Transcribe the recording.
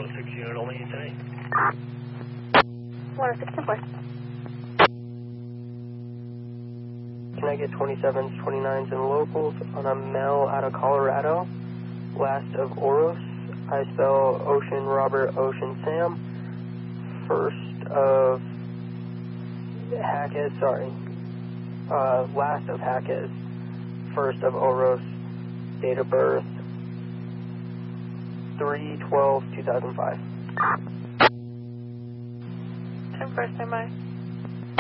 106 unit, only today. 106, 10-4. Can I get 27s, 29s, and locals on a male out of Colorado, last of Oros? I spell Ocean Robert, Ocean Sam. First of Hackett, sorry. Last of Hackett. First of Oros. Date of birth 3/12/2005. 10-4, stand by.